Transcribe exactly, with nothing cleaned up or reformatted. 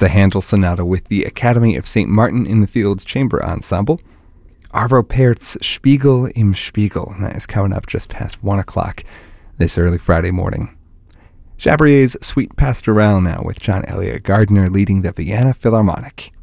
It's a Handel sonata with the Academy of Saint Martin in the Fields Chamber Ensemble. Arvo Pärt's Spiegel im Spiegel. That is coming up just past one o'clock this early Friday morning. Chabrier's Suite Pastorale now with John Elliott Gardner leading the Vienna Philharmonic.